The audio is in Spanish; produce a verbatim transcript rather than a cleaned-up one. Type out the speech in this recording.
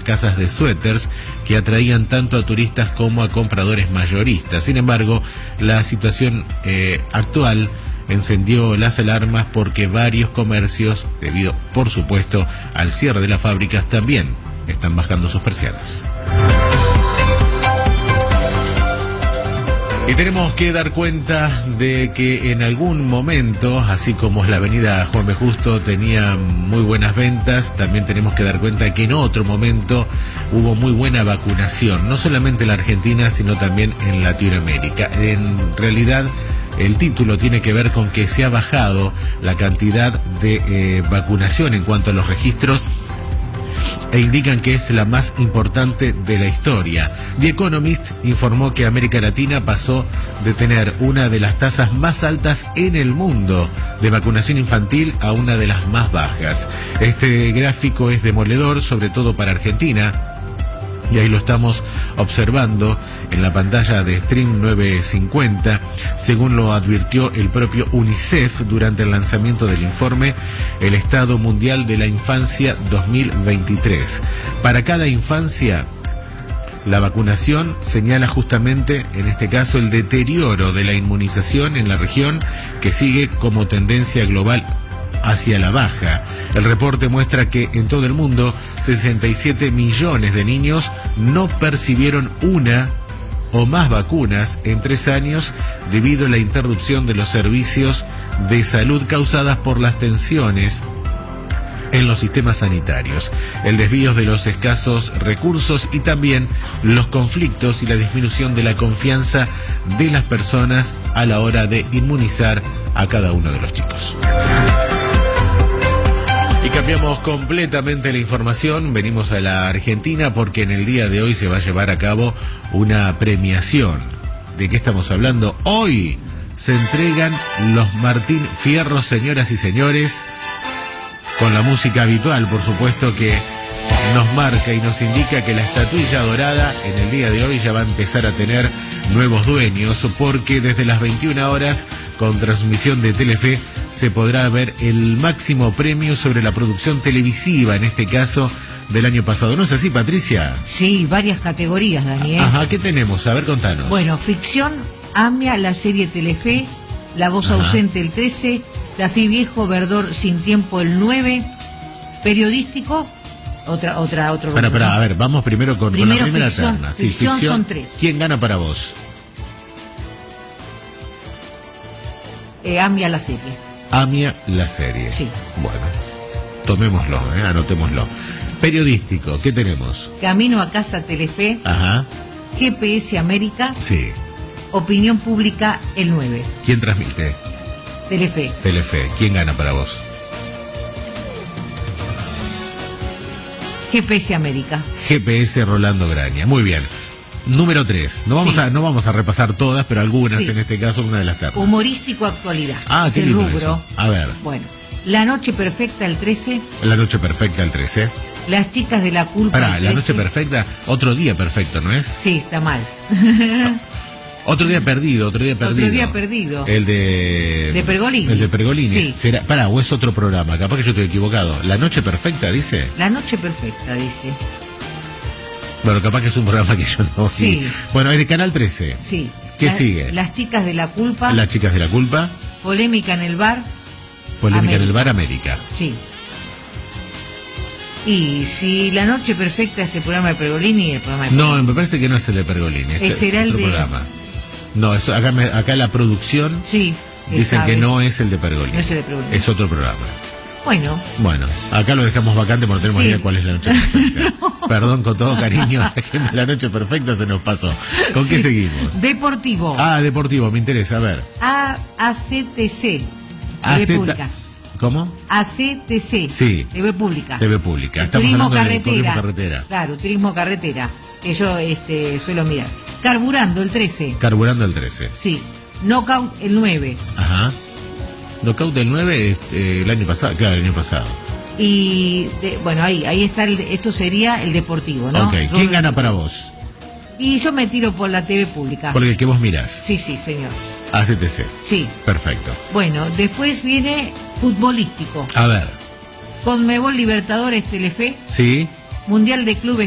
casas de suéteres que atraían tanto a turistas como a compradores mayoristas. Sin embargo, la situación eh, actual encendió las alarmas porque varios comercios, debido por supuesto al cierre de las fábricas, también están bajando sus persianas. Y tenemos que dar cuenta de que en algún momento, así como la avenida Juan B. Justo tenía muy buenas ventas, también tenemos que dar cuenta que en otro momento hubo muy buena vacunación, no solamente en la Argentina, sino también en Latinoamérica. En realidad, el título tiene que ver con que se ha bajado la cantidad de eh, vacunación en cuanto a los registros, e indican que es la más importante de la historia. The Economist informó que América Latina pasó de tener una de las tasas más altas en el mundo de vacunación infantil a una de las más bajas. Este gráfico es demoledor, sobre todo para Argentina, y ahí lo estamos observando en la pantalla de Stream nueve cincuenta, según lo advirtió el propio UNICEF durante el lanzamiento del informe El Estado Mundial de la Infancia dos mil veintitrés. Para cada infancia, la vacunación señala justamente, en este caso, el deterioro de la inmunización en la región, que sigue como tendencia global hacia la baja. El reporte muestra que en todo el mundo sesenta y siete millones de niños no percibieron una o más vacunas en tres años debido a la interrupción de los servicios de salud causadas por las tensiones en los sistemas sanitarios, el desvío de los escasos recursos y también los conflictos y la disminución de la confianza de las personas a la hora de inmunizar a cada uno de los chicos. Y cambiamos completamente la información, venimos a la Argentina porque en el día de hoy se va a llevar a cabo una premiación. ¿De qué estamos hablando? Hoy se entregan los Martín Fierro, señoras y señores, con la música habitual, por supuesto, que nos marca y nos indica que la estatuilla dorada en el día de hoy ya va a empezar a tener nuevos dueños, porque desde las veintiuna horas, con transmisión de Telefe, se podrá ver el máximo premio sobre la producción televisiva, en este caso del año pasado. ¿No es así, Patricia? Sí, varias categorías, Daniel. Ajá, ¿qué tenemos? A ver, contanos. Bueno, ficción, AMIA, la serie Telefe, La voz Ajá. ausente el trece, La Fi Viejo, Verdor sin tiempo el nueve, periodístico, otra, otra, otro. Espera, espera, a ver, vamos primero con, primero con la primera ficción, terna. Sí, ficción, ficción son tres. ¿Quién gana para vos? Eh, AMIA, la serie. AMIA, la serie. Sí. Bueno, tomémoslo, ¿eh? Anotémoslo. Periodístico, ¿qué tenemos? Camino a casa, Telefe. Ajá. G P S América. Sí. Opinión pública, el nueve. ¿Quién transmite? Telefe. Telefe. ¿Quién gana para vos? G P S América. G P S Rolando Graña. Muy bien. Número tres. No vamos, sí. a, no vamos a repasar todas, pero algunas, sí. en este caso, una de las ternas. Humorístico, actualidad. Ah, es qué el lindo rubro. Eso. A ver. Bueno. La noche perfecta, el trece. La noche perfecta, el trece. Las chicas de la culpa. Pará, la noche perfecta, otro día perfecto, ¿no es? Sí, está mal. Otro día perdido, otro día perdido. Otro día perdido. El de... De Pergolini. El de Pergolini. Sí. ¿Será? Pará, o es otro programa, capaz que yo estoy equivocado. ¿La noche perfecta, dice? La noche perfecta, dice. Bueno, capaz que es un programa que yo no vi. Sí. Bueno, en el Canal trece. Sí. ¿Qué la, sigue? Las chicas de la culpa. Las chicas de la culpa. Polémica en el bar. Polémica América. en el bar, América. Sí. Y si La noche perfecta es el programa de Pergolini, el programa de Pergolini. No, me parece que no es el de Pergolini. Este Ese era es otro el de... programa. No, eso, acá, me, acá la producción sí, dicen que no es el de Pergolini. No es el de Pergolini. Es otro programa. Bueno. Bueno, acá lo dejamos vacante porque no tenemos sí. idea cuál es La noche perfecta. no. Perdón, con todo cariño, la gente de La noche perfecta se nos pasó. ¿Con sí. qué seguimos? Deportivo. Ah, deportivo, me interesa, a ver. A ACTC. A Z... Pública. ¿Cómo? A C T C. Sí. T V Pública. T V Pública. Estamos turismo hablando carretera. de turismo carretera. Claro, turismo carretera. Que yo este, suelo mirar. Carburando el trece. Carburando el trece. Sí. Knockout el nueve. Ajá. Knockout del nueve este, el año pasado, claro, el año pasado. Y de, bueno, ahí ahí está, el, esto sería el deportivo, ¿no? Ok, ¿quién Robert... gana para vos? Y yo me tiro por la T V Pública. Por el que vos mirás. Sí, sí, señor. A C T C. Sí. Perfecto. Bueno, después viene futbolístico. A ver. Conmebol Libertadores, Telefe. Sí. Mundial de Clubes